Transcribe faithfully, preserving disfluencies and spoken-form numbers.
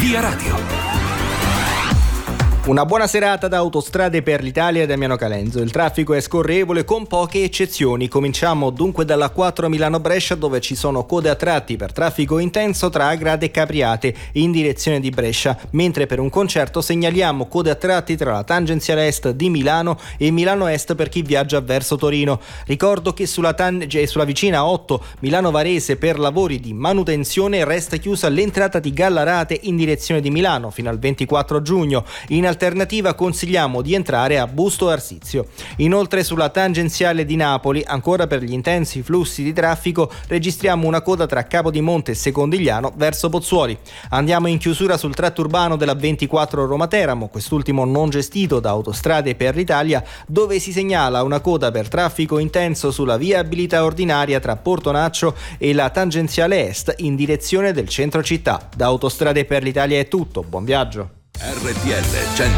Via Radio. Una buona serata da Autostrade per l'Italia e Damiano Calenzo. Il traffico è scorrevole con poche eccezioni. Cominciamo dunque dalla quattro Milano-Brescia, dove ci sono code a tratti per traffico intenso tra Agrate e Capriate in direzione di Brescia, mentre per un concerto segnaliamo code a tratti tra la tangenziale est di Milano e Milano Est per chi viaggia verso Torino. Ricordo che sulla, tan- sulla vicina otto Milano Varese per lavori di manutenzione resta chiusa l'entrata di Gallarate in direzione di Milano fino al ventiquattro giugno. In alternativa consigliamo di entrare a Busto Arsizio. Inoltre sulla tangenziale di Napoli, ancora per gli intensi flussi di traffico, registriamo una coda tra Capodimonte e Secondigliano verso Pozzuoli. Andiamo in chiusura sul tratto urbano della ventiquattro Roma-Teramo, quest'ultimo non gestito da Autostrade per l'Italia, dove si segnala una coda per traffico intenso sulla viabilità ordinaria tra Portonaccio e la tangenziale est in direzione del centro città. Da Autostrade per l'Italia è tutto, buon viaggio. R T L cento